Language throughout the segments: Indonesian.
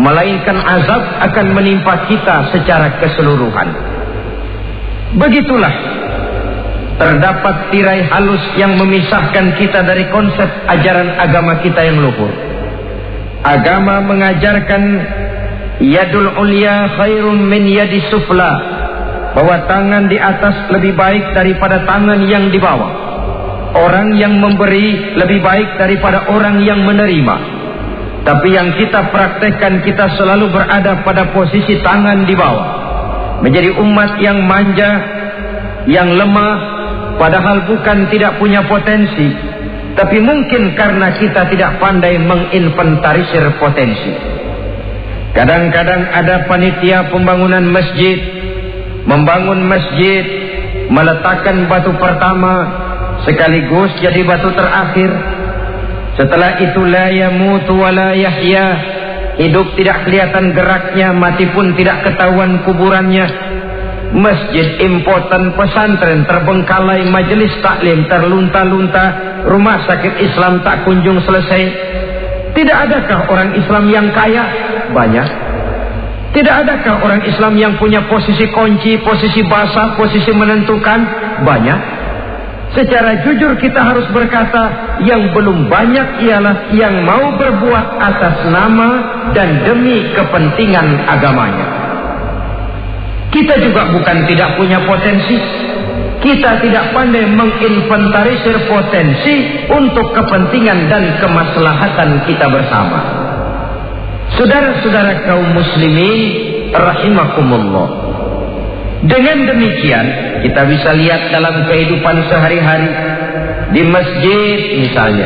melainkan azab akan menimpa kita secara keseluruhan. Begitulah terdapat tirai halus yang memisahkan kita dari konsep ajaran agama kita yang luhur. Agama mengajarkan yadul ulya khairun min yadis sufla, bahwa tangan di atas lebih baik daripada tangan yang di bawah. Orang yang memberi lebih baik daripada orang yang menerima. Tapi yang kita praktekkan, kita selalu berada pada posisi tangan di bawah, menjadi umat yang manja, yang lemah, padahal bukan tidak punya potensi, tapi mungkin karena kita tidak pandai menginventarisir potensi. Kadang-kadang ada panitia pembangunan masjid, membangun masjid, meletakkan batu pertama sekaligus jadi batu terakhir. Setelah itu la yamutu wa la yahya, hidup tidak kelihatan geraknya, mati pun tidak ketahuan kuburannya. Masjid impoten, pesantren terbengkalai, majelis taklim terlunta-lunta, rumah sakit Islam tak kunjung selesai. Tidak adakah orang Islam yang kaya? Banyak. Tidak adakah orang Islam yang punya posisi kunci, posisi basah, posisi menentukan? Banyak. Secara jujur kita harus berkata, yang belum banyak ialah yang mau berbuat atas nama dan demi kepentingan agamanya. Kita juga bukan tidak punya potensi. Kita tidak pandai menginventarisir potensi untuk kepentingan dan kemaslahatan kita bersama. Saudara-saudara kaum muslimin rahimakumullah, dengan demikian kita bisa lihat dalam kehidupan sehari-hari di masjid misalnya.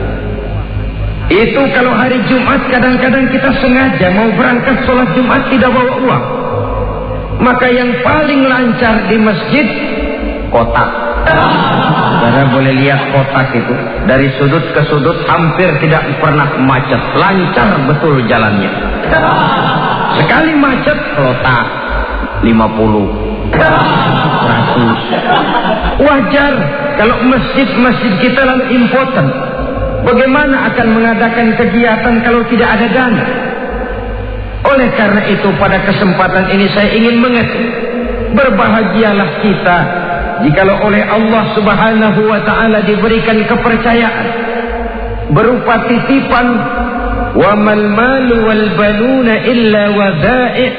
Itu kalau hari Jumat kadang-kadang kita sengaja mau berangkat sholat Jumat tidak bawa uang. Maka yang paling lancar di masjid kotak. Saudara boleh lihat kotak itu dari sudut ke sudut hampir tidak pernah macet, lancar betul jalannya. Sekali macet kotak 50, 100. Wajar kalau masjid-masjid kita lalu impoten. Bagaimana akan mengadakan kegiatan kalau tidak ada dana? Oleh karena itu pada kesempatan ini saya ingin mengetuk, berbahagialah kita jikalau oleh Allah Subhanahu wa ta'ala diberikan kepercayaan berupa titipan, wa mal malu wal baluna illa wadai'.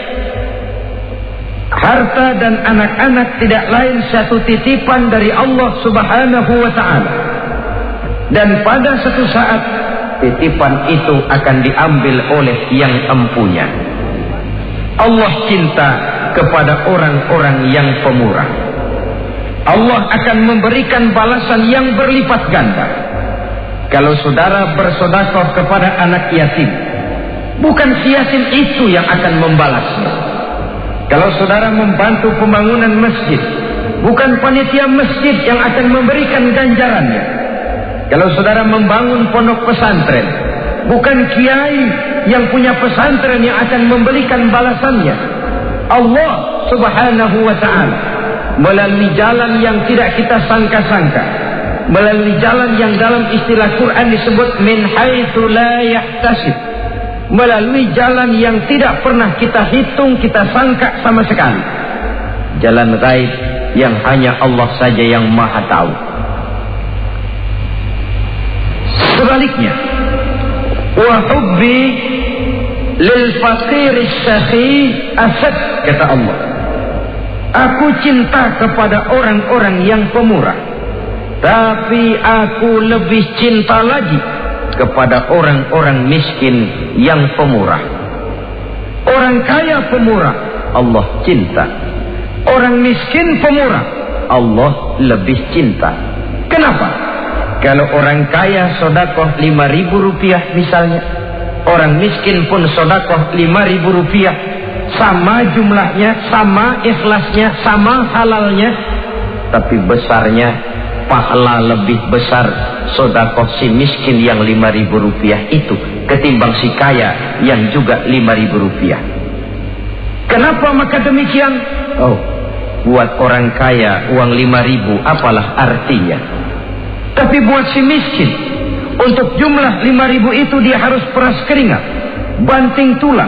Harta dan anak-anak tidak lain satu titipan dari Allah Subhanahu wa ta'ala. Dan pada satu saat titipan itu akan diambil oleh yang empunya. Allah cinta kepada orang-orang yang pemurah. Allah akan memberikan balasan yang berlipat ganda. Kalau saudara bersedekah kepada anak yatim, bukan si yatim itu yang akan membalasnya. Kalau saudara membantu pembangunan masjid, bukan panitia masjid yang akan memberikan ganjarannya. Kalau saudara membangun pondok pesantren, bukan kiai yang punya pesantren yang akan memberikan balasannya. Allah Subhanahu wa ta'ala melalui jalan yang tidak kita sangka-sangka, melalui jalan yang dalam istilah Quran disebut min haitsu la yahtasib, melalui jalan yang tidak pernah kita hitung, kita sangka sama sekali, jalan gaib yang hanya Allah saja yang maha tahu. Sebaliknya, wa hubbi lil faqir as-sakhi asad, kata Allah, aku cinta kepada orang-orang yang pemurah, tapi aku lebih cinta lagi kepada orang-orang miskin yang pemurah. Orang kaya pemurah, Allah cinta. Orang miskin pemurah, Allah lebih cinta. Kenapa? Kalau orang kaya sedekah 5.000 rupiah misalnya, orang miskin pun sedekah 5.000 rupiah, sama jumlahnya, sama ikhlasnya, sama halalnya, tapi besarnya pahala lebih besar sedekah si miskin yang 5.000 rupiah itu ketimbang si kaya yang juga 5.000 rupiah. Kenapa maka demikian? Oh, buat orang kaya uang 5.000 apalah artinya? Tapi buat si miskin, untuk jumlah 5.000 itu dia harus peras keringat, banting tulang,